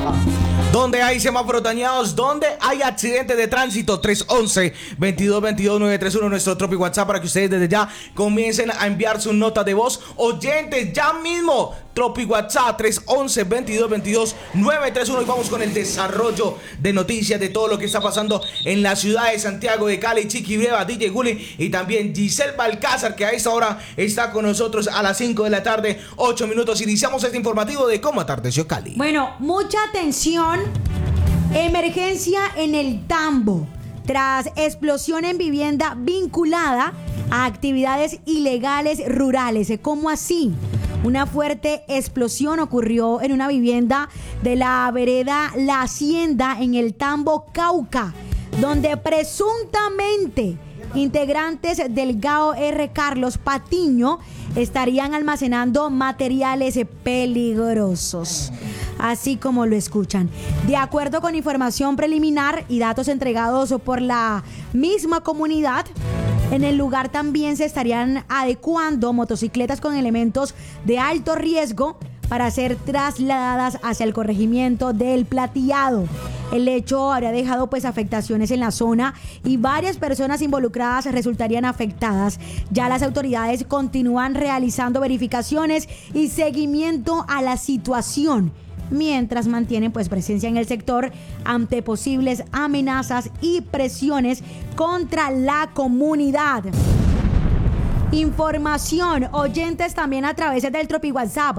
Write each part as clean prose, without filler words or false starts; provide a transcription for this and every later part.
Donde hay semáforos dañados, donde hay accidentes de tránsito, 311-2222-931, nuestro Tropi WhatsApp, para que ustedes desde ya comiencen a enviar sus notas de voz. Oyentes, ya mismo, Tropi WhatsApp, 311-2222-931. Y vamos con el desarrollo de noticias de todo lo que está pasando en la ciudad de Santiago de Cali. Chiqui Breva, DJ Gulli y también Giselle Balcázar, que a esta hora está con nosotros a las 5 de la tarde, 8 minutos. Iniciamos este informativo de cómo atardeció Cali. Bueno, mucha atención. Emergencia en el Tambo tras explosión en vivienda vinculada a actividades ilegales rurales. ¿Cómo así? Una fuerte explosión ocurrió en una vivienda de la vereda La Hacienda en el Tambo, Cauca, donde presuntamente integrantes del GAO R. Carlos Patiño estarían almacenando materiales peligrosos, así como lo escuchan. De acuerdo con información preliminar y datos entregados por la misma comunidad, en el lugar también se estarían adecuando motocicletas con elementos de alto riesgo para ser trasladadas hacia el corregimiento del Plateado. El hecho habría dejado afectaciones en la zona y varias personas involucradas resultarían afectadas. Ya las autoridades continúan realizando verificaciones y seguimiento a la situación, mientras mantienen presencia en el sector ante posibles amenazas y presiones contra la comunidad. Información, oyentes, también a través del Tropi WhatsApp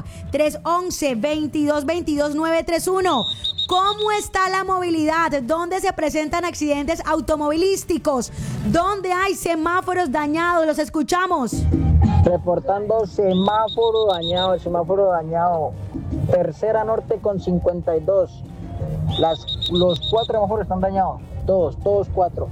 311-2222-931. ¿Cómo está la movilidad? ¿Dónde se presentan accidentes automovilísticos? ¿Dónde hay semáforos dañados? Los escuchamos. Reportando el semáforo dañado. Tercera Norte con 52. Los 4 semáforos están dañados. Todos 4.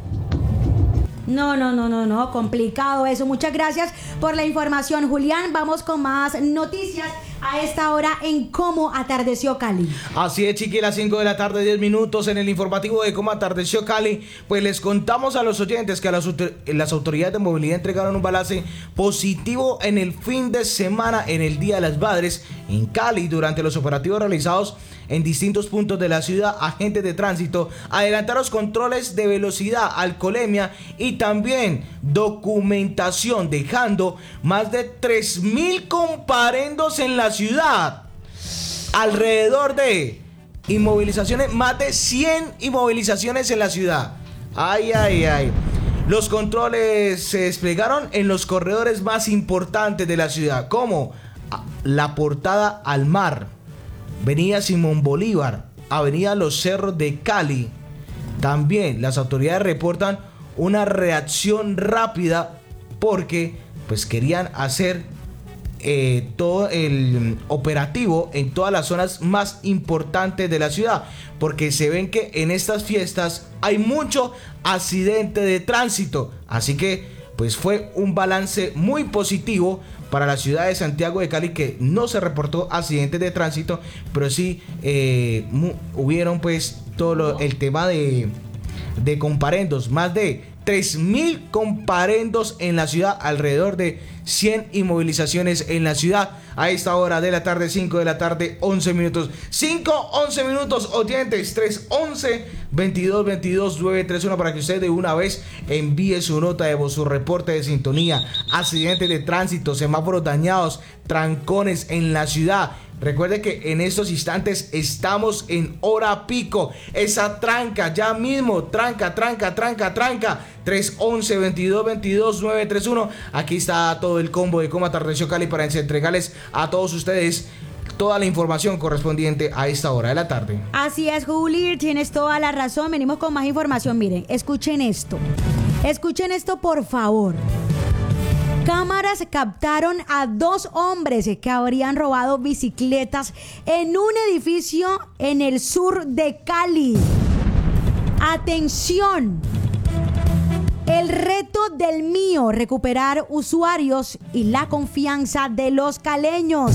No, complicado eso. Muchas gracias por la información, Julián. Vamos con más noticias a esta hora en Cómo Atardeció Cali. Así es, chiqui, las 5 de la tarde, 10 minutos en el informativo de Cómo Atardeció Cali. Pues les contamos a los oyentes que las autoridades de movilidad entregaron un balance positivo en el fin de semana, en el Día de las Madres, en Cali. Durante los operativos realizados en distintos puntos de la ciudad, agentes de tránsito adelantaron los controles de velocidad, alcoholemia y también documentación, dejando más de 3,000 comparendos en la ciudad. Alrededor de inmovilizaciones, más de 100 inmovilizaciones en la ciudad. Ay. Los controles se desplegaron en los corredores más importantes de la ciudad, como la Portada al Mar, Avenida Simón Bolívar, Avenida Los Cerros de Cali. También las autoridades reportan una reacción rápida porque querían hacer todo el operativo en todas las zonas más importantes de la ciudad, porque se ven que en estas fiestas hay mucho accidente de tránsito. Así que fue un balance muy positivo para la ciudad de Santiago de Cali, que no se reportó accidentes de tránsito, pero sí hubieron todo el tema de comparendos, más de 3,000 comparendos en la ciudad, alrededor de 100 inmovilizaciones en la ciudad. A esta hora de la tarde, 5 de la tarde, 11 minutos. 5:11 minutos, oyentes, 311-2222-931, para que usted de una vez envíe su nota de voz, su reporte de sintonía, accidentes de tránsito, semáforos dañados, trancones en la ciudad. Recuerde que en estos instantes estamos en hora pico. Esa tranca, ya mismo, tranca. 311-2222-931. Aquí está todo el combo de Cómo Atardeció Cali para entregarles a todos ustedes toda la información correspondiente a esta hora de la tarde. Así es, Juli, tienes toda la razón. Venimos con más información. Miren, escuchen esto, por favor. Cámaras captaron a 2 hombres que habrían robado bicicletas en un edificio en el sur de Cali. Atención. El reto del mío, recuperar usuarios y la confianza de los caleños.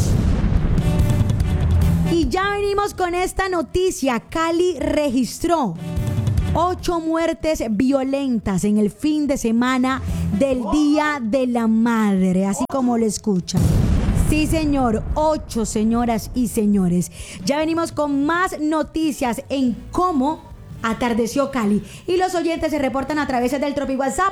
Y ya venimos con esta noticia. Cali registró 8 muertes violentas en el fin de semana del Día de la Madre, así como lo escuchan. Sí, señor. 8, señoras y señores. Ya venimos con más noticias en cómo atardeció Cali. Y los oyentes se reportan a través del Tropi WhatsApp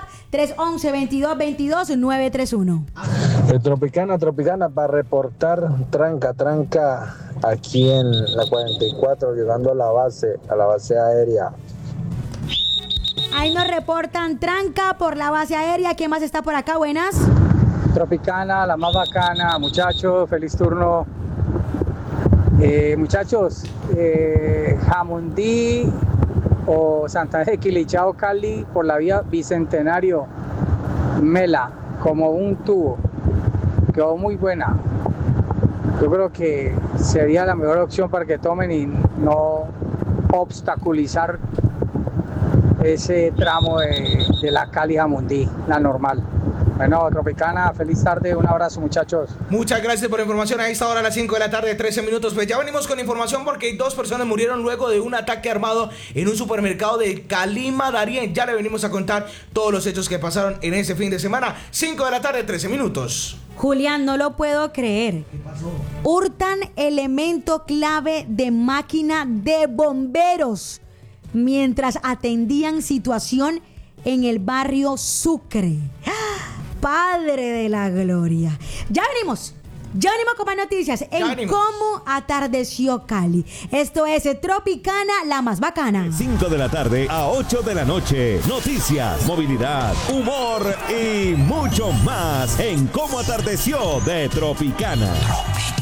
311-2222-931. Tropicana, para reportar tranca aquí en la 44, llegando a la base aérea. Ahí nos reportan tranca por la base aérea. ¿Quién más está por acá? Buenas. Tropicana, la más bacana, muchachos, feliz turno. Muchachos, Jamundí o Santa Fe de Quilichao, Cali, por la vía Bicentenario, Mela, como un tubo. Quedó muy buena. Yo creo que sería la mejor opción para que tomen y no obstaculizar ese tramo de la Cali Jamundí, la normal. Bueno, Tropicana, feliz tarde, un abrazo, muchachos. Muchas gracias por la información. A esta hora, a las 5 de la tarde, 13 minutos. Pues ya venimos con información porque 2 personas murieron luego de un ataque armado en un supermercado de Calima, Darién. Ya le venimos a contar todos los hechos que pasaron en ese fin de semana. 5 de la tarde, 13 minutos. Julián, no lo puedo creer. ¿Qué pasó? Hurtan elemento clave de máquina de bomberos mientras atendían situación en el barrio Sucre. Padre de la gloria. Ya venimos con más noticias en cómo atardeció Cali. Esto es Tropicana, la más bacana. 5 de la tarde a 8 de la noche. Noticias, movilidad, humor y mucho más en cómo atardeció de Tropicana.